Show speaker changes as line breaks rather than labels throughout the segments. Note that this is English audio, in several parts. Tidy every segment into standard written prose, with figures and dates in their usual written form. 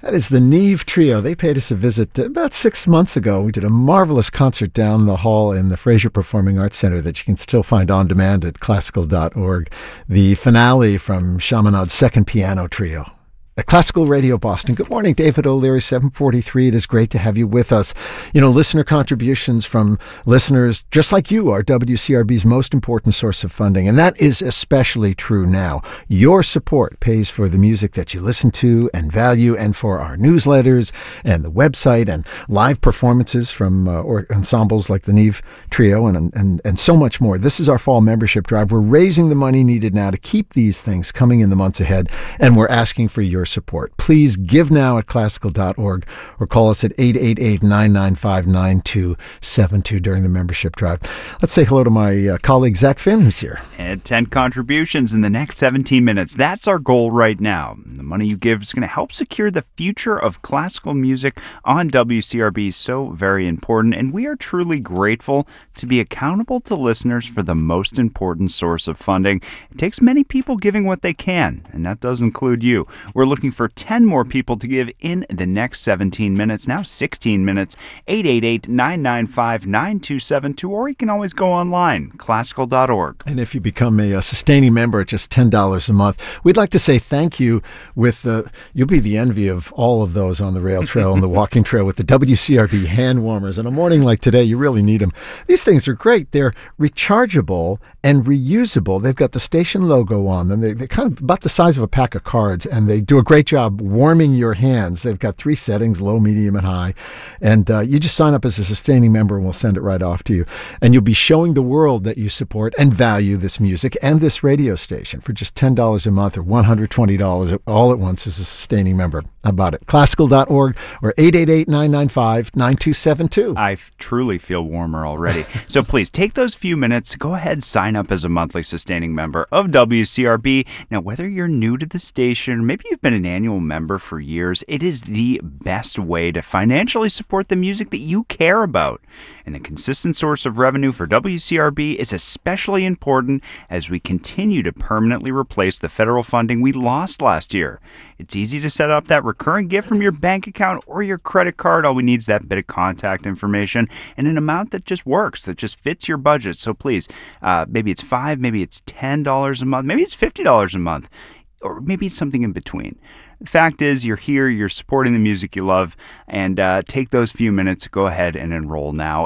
That is the Neve Trio. They paid us a visit about 6 months ago. We did a marvelous concert down the hall in the Fraser Performing Arts Center that you can still find on demand at classical.org. The finale from Chaminade's second piano trio. At Classical Radio Boston. Good morning, David O'Leary, 743. It is great to have you with us. You know, listener contributions from listeners just like you are WCRB's most important source of funding, and that is especially true now. Your support pays for the music that you listen to and value, and for our newsletters and the website and live performances from ensembles like the Neve Trio and so much more. This is our fall membership drive. We're raising the money needed now to keep these things coming in the months ahead, and we're asking for your support. Please give now at classical.org or call us at 888-995-9272 during the membership drive. Let's say hello to my colleague Zach Finn, who's here.
And 10 contributions in the next 17 minutes. That's our goal right now. The money you give is going to help secure the future of classical music on WCRB. So very important. And we are truly grateful to be accountable to listeners for the most important source of funding. It takes many people giving what they can, and that does include you. We're looking for 10 more people to give in the next 17 minutes, now 16 minutes, 888-995-9272, or you can always go online, classical.org.
And if you become a sustaining member at just $10 a month, we'd like to say thank you with you'll be the envy of all of those on the rail trail and the walking trail with the WCRB hand warmers. On a morning like today, you really need them. These things are great. They're rechargeable and reusable. They've got the station logo on them. They're kind of about the size of a pack of cards, and they do a great job warming your hands. They've got 3 settings, low, medium, and high. And you just sign up as a sustaining member and we'll send it right off to you. And you'll be showing the world that you support and value this music and this radio station for just $10 a month or $120 all at once as a sustaining member. How about it? Classical.org or 888-995-9272.
I truly feel warmer already. So please take those few minutes, go ahead, sign up as a monthly sustaining member of WCRB. Now, whether you're new to the station, maybe you've been an annual member for years, it is the best way to financially support the music that you care about. And the consistent source of revenue for WCRB is especially important as we continue to permanently replace the federal funding we lost last year. It's easy to set up that recurring gift from your bank account or your credit card. All we need is that bit of contact information and an amount that just works, that just fits your budget. So please, maybe it's $5, maybe it's $10 a month, maybe it's $50 a month, or maybe it's something in between. The fact is, you're here, you're supporting the music you love, and take those few minutes, go ahead and enroll now.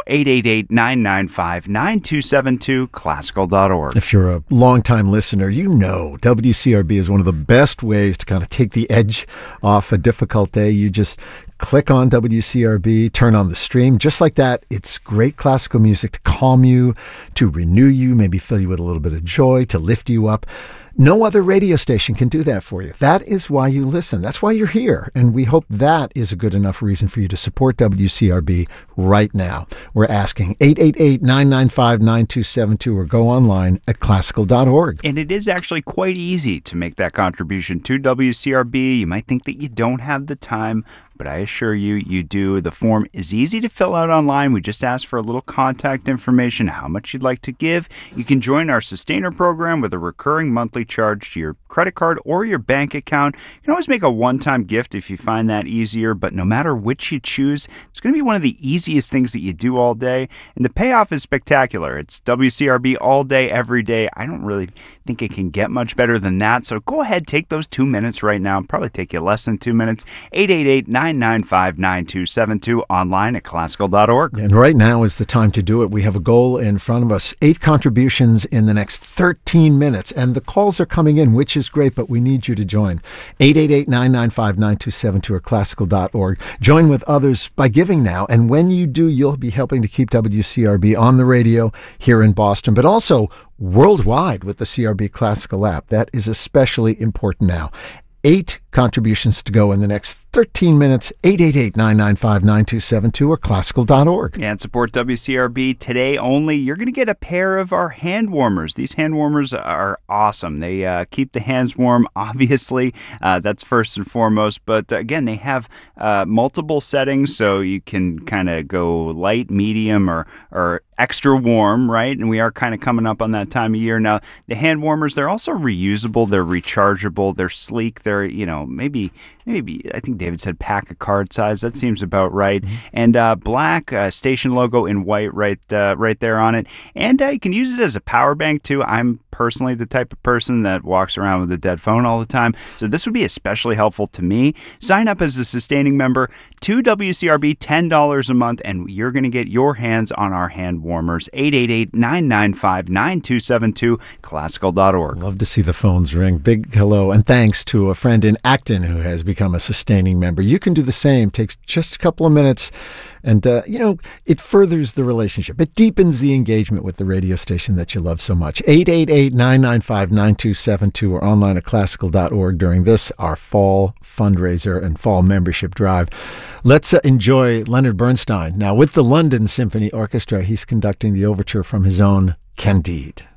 888-995-9272, classical.org.
If you're a longtime listener, you know WCRB is one of the best ways to kind of take the edge off a difficult day. You just click on WCRB, turn on the stream. Just like that, it's great classical music to calm you, to renew you, maybe fill you with a little bit of joy, to lift you up. No other radio station can do that for you. That is why you listen. That's why you're here. And we hope that is a good enough reason for you to support WCRB right now. We're asking 888-995-9272 or go online at classical.org.
And it is actually quite easy to make that contribution to WCRB. You might think that you don't have the time, but I assure you, you do. The form is easy to fill out online. We just ask for a little contact information, how much you'd like to give. You can join our Sustainer program with a recurring monthly charge to your credit card or your bank account. You can always make a one-time gift if you find that easier, but no matter which you choose, it's going to be one of the easiest things that you do all day, and the payoff is spectacular. It's WCRB all day, every day. I don't really think it can get much better than that, so go ahead, take those 2 minutes right now. It'll probably take you less than 2 minutes. 888-995-9272, online at classical.org.
And right now is the time to do it. We have a goal in front of us, 8 contributions in the next 13 minutes, and the calls are coming in, which is great, but we need you to join. 888-995-9272 or classical.org. Join with others by giving now, and when you do, you'll be helping to keep WCRB on the radio here in Boston, but also worldwide with the CRB Classical app. That is especially important now. 8 contributions to go in the next 13 minutes. 888-995-9272 or classical.org.
And support WCRB today only. You're going to get a pair of our hand warmers. These hand warmers are awesome. They keep the hands warm, obviously. That's first and foremost. But again, they have multiple settings, so you can kind of go light, medium, or extra warm, right? And we are kind of coming up on that time of year. Now, the hand warmers, they're also reusable, they're rechargeable, they're sleek, they're, maybe I think David said pack a card size. That seems about right. And black station logo in white right there on it. And you can use it as a power bank too. I'm personally the type of person that walks around with a dead phone all the time, so this would be especially helpful to me. Sign up as a sustaining member to WCRB, $10 a month, and you're going to get your hands on our hand warmers. 888-995-9272, classical.org.
Love to see the phones ring. Big hello and thanks to a friend in Acton who has become a sustaining member. You can do the same. Takes just a couple of minutes. And, it furthers the relationship. It deepens the engagement with the radio station that you love so much. 888-995-9272 or online at classical.org during this, our fall fundraiser and fall membership drive. Let's enjoy Leonard Bernstein. Now, with the London Symphony Orchestra, he's conducting the overture from his own Candide.